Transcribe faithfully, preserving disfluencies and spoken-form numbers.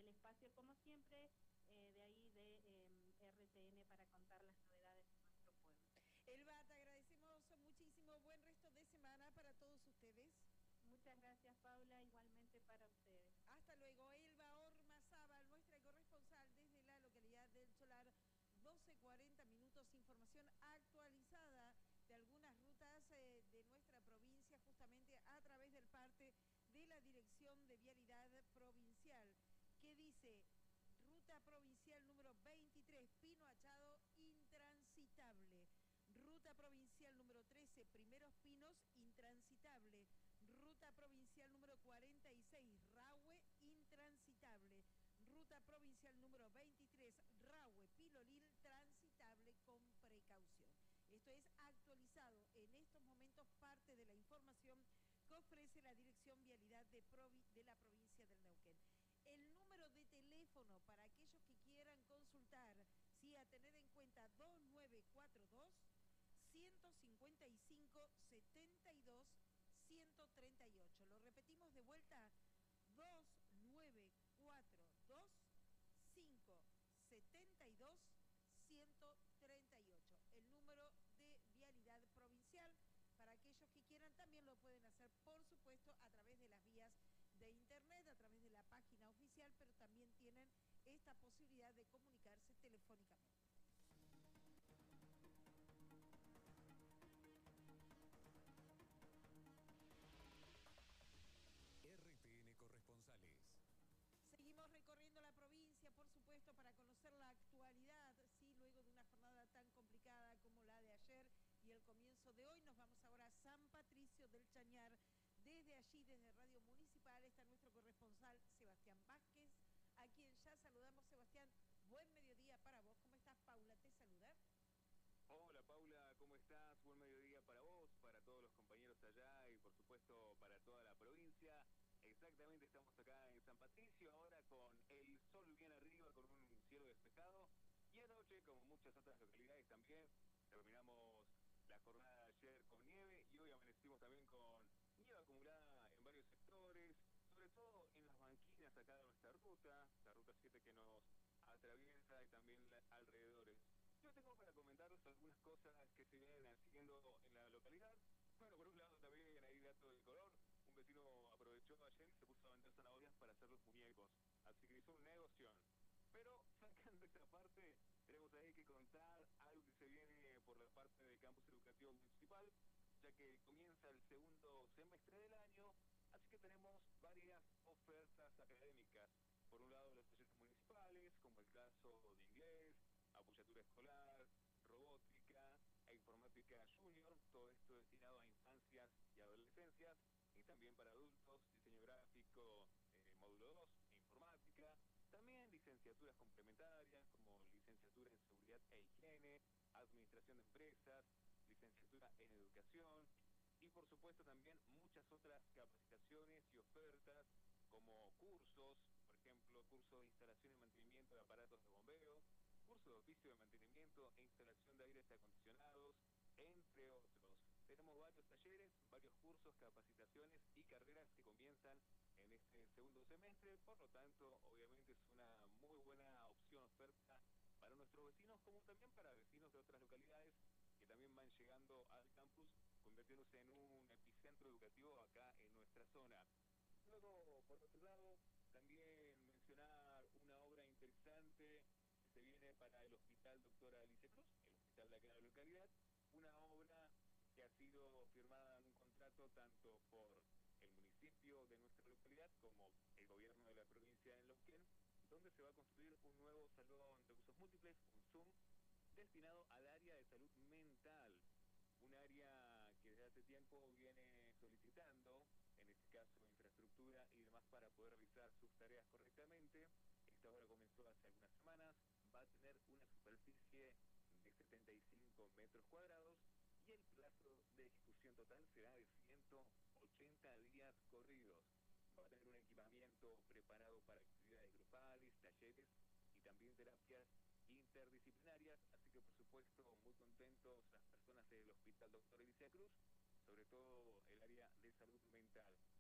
el espacio como siempre, eh, de ahí de eh, R T N para contar las novedades de nuestro pueblo. Elba, te agradecemos muchísimo, buen resto de semana para todos ustedes. Muchas gracias, Paula, igualmente para ustedes. Hasta luego. Elba Ormazábal, nuestra corresponsal desde la localidad del Solar, doce cuarenta minutos, información actualizada de algunas rutas eh, de nuestra provincia, justamente a través del parte de la Dirección de Vialidad Provincial, que dice: ruta provincial número veintitrés, Pino Achado, intransitable. Ruta provincial número trece, Primeros Pinos, intransitable. Ruta provincial número cuarenta y seis, Rahue, intransitable. Ruta provincial número veintitrés, Rahue, Pilolil, transitable con precaución. Esto es actualizado en estos momentos, parte de la información que ofrece la Dirección Vialidad de, Provi de la provincia del Neuquén. El número de teléfono para aquellos que quieran consultar, sí, a tener en cuenta, dos nueve cuatro dos, uno cinco cinco, setenta y dos, ciento treinta y ocho. Lo repetimos de vuelta: dos nueve cuatro dos, cinco setenta y dos, ciento treinta y ocho. El número de Vialidad Provincial. Para aquellos que quieran, también lo pueden hacer, por supuesto, a través de las vías de internet, a través de la página oficial, pero también tienen esta posibilidad de comunicarse telefónicamente. R T N Corresponsales. Seguimos recorriendo la provincia, por supuesto, para conocer la actualidad, sí, luego de una jornada tan complicada como la de ayer y el comienzo de hoy. Nos vamos ahora a San Patricio del Chañar. Desde allí, desde Radio Municipal, está nuestro corresponsal Sebastián Vázquez, a quien ya saludamos. Sebastián, buen mediodía para vos. ¿Cómo estás? Paula te saluda. Hola Paula, ¿cómo estás? Buen mediodía para vos, para todos los compañeros allá y por supuesto para toda la provincia. Exactamente, estamos acá en San Patricio, ahora con el sol bien arriba, con un cielo despejado. Y anoche, como muchas otras localidades también, terminamos la jornada de ayer con nieve y hoy amanecimos también con nieve acumulada en varios sectores, sobre todo en las banquinas acá de nuestra ruta, la ruta siete que nos atraviesa y también alrededores. Yo tengo para comentaros algunas cosas que se vienen haciendo en la localidad. Bueno, por un lado también hay dato de color. Un vecino aprovechó ayer y se puso a vender zanahorias para hacer los muñecos. Así que hizo un negocio. Pero sacando esta parte, tenemos ahí que contar algo que se viene por la parte del campus educativo municipal, ya que comienza el segundo semestre del año. Así que tenemos varias ofertas académicas. Por un lado, los talleres municipales, como el caso de inglés, apoyatura escolar, robótica e informática junior, todo esto destinado a infancias y adolescencias, y también para adultos, diseño gráfico, eh, módulo dos, informática, también licenciaturas complementarias como licenciatura en seguridad e higiene, administración de empresas, licenciatura en educación, y por supuesto también muchas otras capacitaciones y ofertas como cursos, por ejemplo, curso de instalación y mantenimiento de aparatos de bombeo, curso de oficio de mantenimiento e instalación de aires acondicionados, entre otros. Tenemos varios talleres, varios cursos, capacitaciones y carreras que comienzan en este segundo semestre, por lo tanto, obviamente es una muy buena opción, oferta para nuestros vecinos, como también para vecinos de otras localidades que también van llegando al campus, convirtiéndose en un epicentro educativo acá en nuestra zona. Luego, por otro lado, también mencionar una obra interesante que se viene para el Hospital Doctora Alicia Cruz, el hospital de acá de la localidad, una obra que ha sido firmada en un contrato tanto por el municipio de nuestra localidad como el gobierno de la provincia de Neuquén, donde se va a construir un nuevo salón de usos múltiples, un ZUM, destinado al área de salud mental, un área que desde hace tiempo viene solicitando, en este caso infraestructura y demás para poder realizar sus tareas correctamente. Esta obra comenzó hace algunas semanas, va a tener una superficie de setenta y cinco metros cuadrados y el plazo de ejecución total será de ciento ochenta días corridos. Va a tener un equipamiento preparado para actividades grupales, talleres y también terapias interdisciplinarias, así que por supuesto muy contentos las personas del Hospital Doctora Alicia Cruz, sobre todo el área de salud